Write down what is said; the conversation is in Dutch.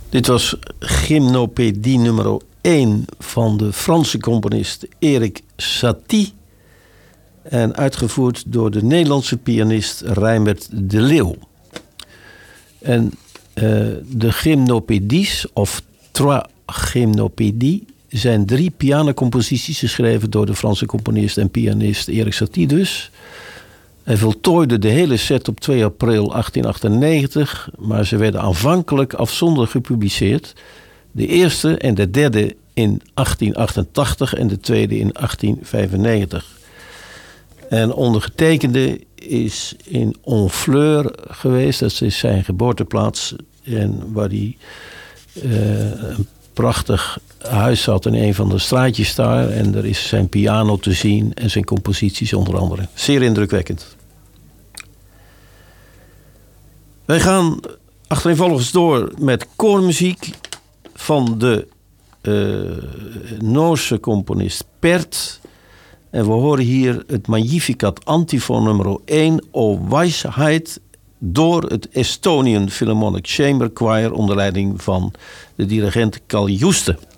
Dit was Gymnopédie nummer 1 van de Franse componist Erik Satie. En uitgevoerd door de Nederlandse pianist Reimert de Leeuw. En de gymnopédies, of trois gymnopédies, zijn 3 pianocomposities geschreven door de Franse componist en pianist Erik Satie dus. Hij voltooide de hele set op 2 april 1898, maar ze werden aanvankelijk afzonderlijk gepubliceerd. De eerste en de derde in 1888 en de tweede in 1895. En ondergetekende is in Honfleur geweest, dat is zijn geboorteplaats, en waar hij een prachtig huis had in een van de straatjes daar. En er is zijn piano te zien en zijn composities onder andere. Zeer indrukwekkend. Wij gaan achtereenvolgens door met koormuziek van de Noorse componist Pärt. En we horen hier het Magnificat Antiphon nummer 1, O Weisheit, door het Estonian Philharmonic Chamber Choir onder leiding van de dirigent Carl Juste.